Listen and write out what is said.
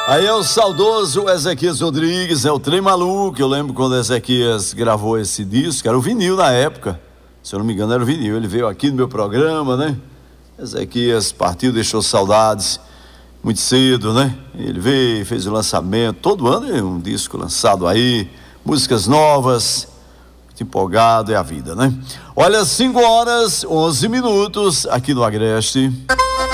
Aí é o saudoso Ezequias Rodrigues, é o Trem Maluco. Eu lembro quando Ezequias gravou esse disco, era o vinil na época, se eu não me engano era o vinil. Ele veio aqui no meu programa, né? Ezequias partiu, deixou saudades muito cedo, né? Ele veio, fez o lançamento, todo ano é um disco lançado aí, músicas novas, muito empolgado, é a vida, né? Olha, 5 horas, 11 minutos aqui no Agreste.